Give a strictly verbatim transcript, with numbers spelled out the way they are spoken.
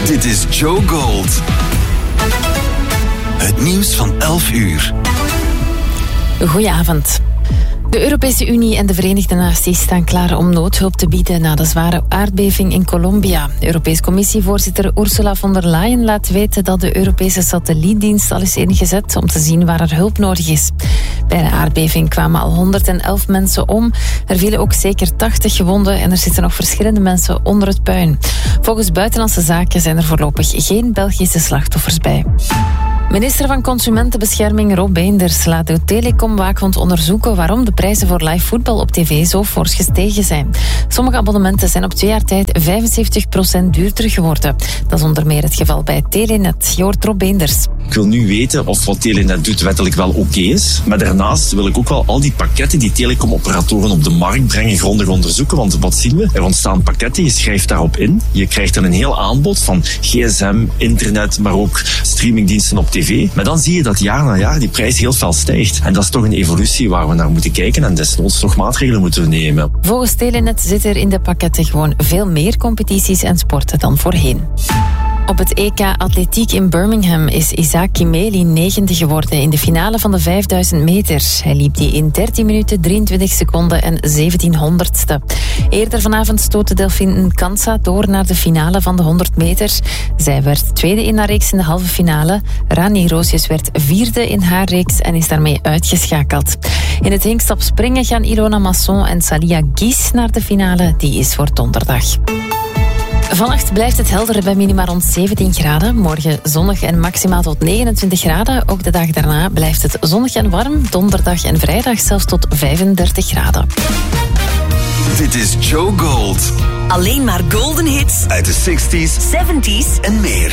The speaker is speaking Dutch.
Dit is Joe Gold. Het nieuws van elf uur. Goedenavond. De Europese Unie en de Verenigde Naties staan klaar om noodhulp te bieden na de zware aardbeving in Colombia. Europese Commissievoorzitter Ursula von der Leyen laat weten dat de Europese satellietdienst al is ingezet om te zien waar er hulp nodig is. Bij de aardbeving kwamen al honderdelf mensen om. Er vielen ook zeker tachtig gewonden en er zitten nog verschillende mensen onder het puin. Volgens Buitenlandse Zaken zijn er voorlopig geen Belgische slachtoffers bij. Minister van Consumentenbescherming Rob Beenders laat de telecomwaakhond onderzoeken waarom de prijzen voor live voetbal op tv zo fors gestegen zijn. Sommige abonnementen zijn op twee jaar tijd vijfenzeventig procent duurder geworden. Dat is onder meer het geval bij Telenet. Je hoort Rob Beenders. Ik wil nu weten of wat Telenet doet wettelijk wel oké okay is. Maar daarnaast wil ik ook wel al die pakketten die telecomoperatoren op de markt brengen grondig onderzoeken. Want wat zien we? Er ontstaan pakketten, je schrijft daarop in. Je krijgt dan een heel aanbod van gsm, internet, maar ook streamingdiensten op tv. Maar dan zie je dat jaar na jaar die prijs heel fel stijgt. En dat is toch een evolutie waar we naar moeten kijken en desnoods toch maatregelen moeten nemen. Volgens Telenet zit er in de pakketten gewoon veel meer competities en sporten dan voorheen. Op het E K Atletiek in Birmingham is Isaac Kimeli negende geworden in de finale van de vijfduizend meter. Hij liep die in dertien minuten, drieëntwintig seconden en zeventien honderdste. Eerder vanavond stootte Delphine Nkansa door naar de finale van de honderd meter. Zij werd tweede in haar reeks in de halve finale. Rani Roosjes werd vierde in haar reeks en is daarmee uitgeschakeld. In het hinkstap springen gaan Ilona Masson en Salia Gies naar de finale. Die is voor donderdag. Vannacht blijft het helder bij minima rond zeventien graden. Morgen zonnig en maximaal tot negenentwintig graden. Ook de dag daarna blijft het zonnig en warm. Donderdag en vrijdag zelfs tot vijfendertig graden. Dit is Joe Gold. Alleen maar golden hits uit de zestig's, zeventig's en meer.